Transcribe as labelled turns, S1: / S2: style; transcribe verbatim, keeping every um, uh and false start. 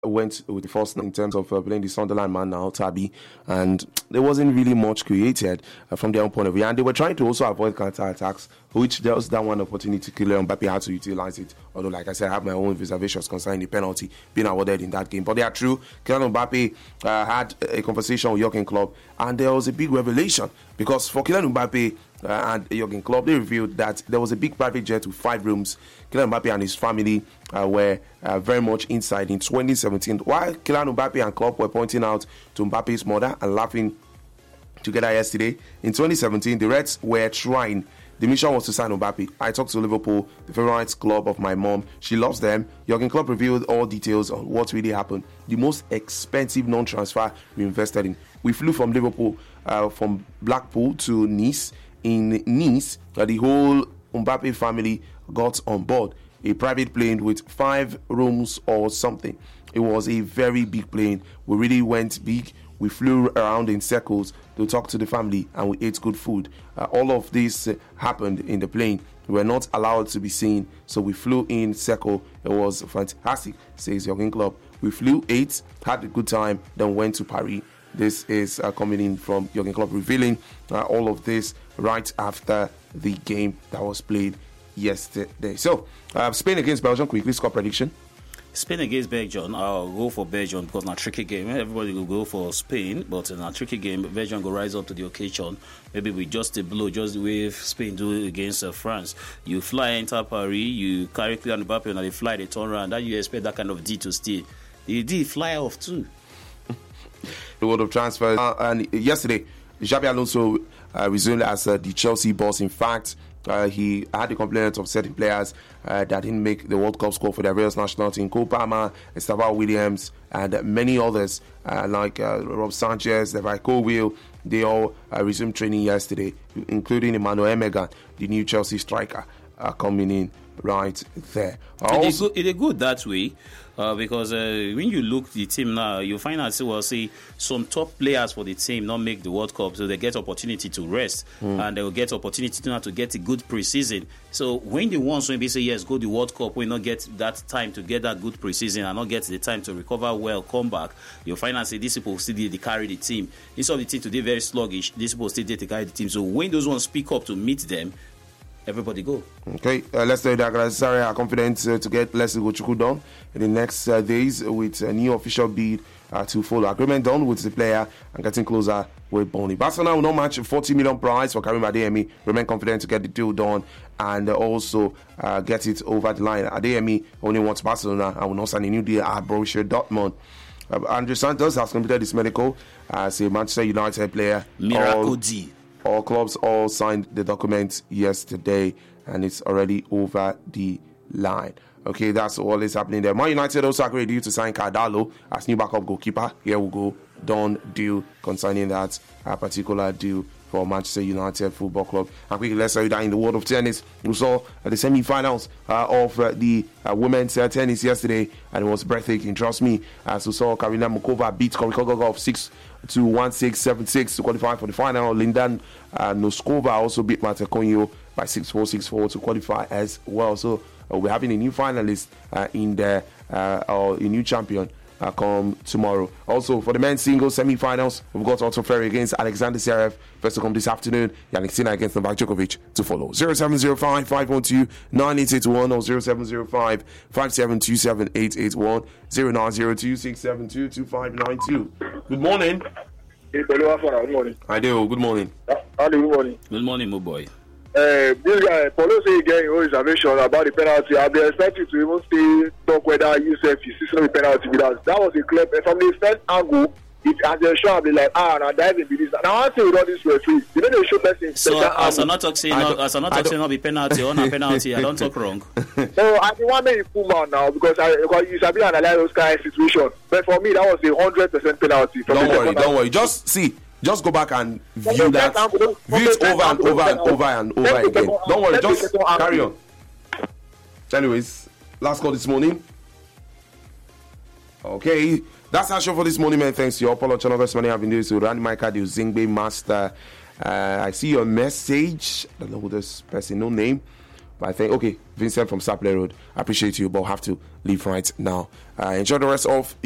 S1: went with the first in terms of uh, playing the Sunderland man now, Tabi, and there wasn't really much created uh, from their own point of view. And they were trying to also avoid counter-attacks, which there was that one opportunity Kylian Mbappe had to utilize it. Although, like I said, I have my own reservations concerning the penalty being awarded in that game. But they are true. Kylian Mbappe uh, had a conversation with Jurgen Klopp, and there was a big revelation because for Kylian Mbappe uh, and Jurgen Klopp, they revealed that there was a big private jet with five rooms. Kylian Mbappe and his family uh, were uh, very much inside in twenty seventeen. While Kylian Mbappe and Klopp were pointing out to Mbappe's mother and laughing together yesterday, in twenty seventeen, the Reds were trying. The mission was to sign Mbappe. I talked to Liverpool, the favourite club of my mom. She loves them. Jurgen Klopp revealed all details on what really happened. The most expensive non-transfer we invested in. We flew from Liverpool, uh, from Blackpool to Nice. In Nice, uh, the whole Mbappe family got on board a private plane with five rooms or something. It was a very big plane. We really went big. We flew around in circles to talk to the family, and we ate good food. Uh, all of this uh, happened in the plane. We were not allowed to be seen, so we flew in circle. It was fantastic, says Jurgen Klopp. We flew, ate, had a good time, then went to Paris. This is uh, coming in from Jurgen Klopp, revealing uh, all of this right after the game that was played yesterday. So, uh, Spain against Belgium, quickly, score prediction.
S2: Spain against Belgium, I'll go for Belgium because it's a tricky game. Everybody will go for Spain, but in a tricky game, Belgium will rise up to the occasion. Maybe with just a blow, just the way Spain do against uh, France. You fly enter Paris, you carry Kylian Mbappe, and they fly, they turn around. That you expect that kind of D to stay. The D fly off too.
S1: The world of transfers. Uh, and yesterday, Xabi Alonso uh, resumed as uh, the Chelsea boss. In fact, Uh, he had the complaint of certain players uh, that didn't make the World Cup squad for their various national teams. Cole Palmer, Estevao Williams, and many others uh, like uh, Rob Sanchez, Levi Colwill. They all uh, resumed training yesterday, including Emmanuel Emega, the new Chelsea striker, uh, coming in right there. Uh,
S2: it, is good, it is good that way uh, because uh, when you look the team now, you find out well, see some top players for the team not make the World Cup, so they get opportunity to rest mm. and they will get opportunity now to get a good pre-season. So when the ones when they say yes, go the World Cup, we not get that time to get that good pre-season and not get the time to recover well, come back. You find out say these people still did they carry the team. Instead of the team today very sluggish, these people still did they carry the team. So when those ones speak up to meet them, everybody go.
S1: Okay, uh, let's say that Galatasaray are confident uh, to get Leslie Gochukwu done in the next uh, days with a new official bid uh, to follow. Agreement done with the player and getting closer with Boni. Barcelona will not match forty million price for Karim Adeyemi. Remain confident to get the deal done and uh, also uh, get it over the line. Adeyemi only wants Barcelona and will not sign a new deal at Borussia Dortmund. Uh, Andre Santos has completed his medical as a Manchester United player.
S2: Miracle D.
S1: All clubs all signed the document yesterday, and it's already over the line. Okay, that's all is happening there. Man United also agreed due to sign Cardalo as new backup goalkeeper. Here we go. Done deal concerning that uh, particular deal for Manchester United Football Club. And quickly, let's say that in the world of tennis, we saw uh, the semi-finals uh, of uh, the uh, women's uh, tennis yesterday, and it was breathtaking. Trust me, as we saw Karina Mukova beat Koriko Gogov six to one six seven six to qualify for the final. Linda uh, Noskova also beat Marta Konyo by six four six four to qualify as well. So uh, we're having a new finalist uh, in there, uh, or a new champion. Uh, come tomorrow. Also, for the men's singles semi-finals, we've got Otto Ferry against Alexander Zverev. First to come this afternoon, Yannick Sinner against Novak Djokovic to follow. zero seven zero five, five one two, nine eight eight one or zero seven zero five, five seven two seven, eight eight one, zero nine zero two, six seven two, two five nine two. Good morning.
S3: Good morning.
S1: I do. Good morning.
S3: How do you morning?
S2: Good morning, my boy.
S3: Uh, this guy, Paulo say again your reservation about the penalty. I'll be expecting to even see talk whether you say you see some penalty because that was a clear from the first angle. It as a show, I'll be like, ah, now diving with this. Now I say with all this referee, you know they show person.
S2: So as I'm not talking, as I'm not talking, not be penalty or not penalty. I don't talk wrong.
S3: So I think one make full man now because I because you should be analyze those kind of situation. But for me, that was a hundred percent penalty.
S1: Don't worry, don't worry. Just see. Just go back and view that, view it over and over and over and over again. Don't worry, just carry on. Anyways, last call this morning. Okay, that's our show for this morning, man. Thanks to your Apollo channel. This morning I've been doing to Randy Michael, the Zingbe Master. Uh, I see your message. I don't know who this person, no name. But I think, okay, Vincent from Sapley Road. I appreciate you, but I have to leave right now. Uh, enjoy the rest of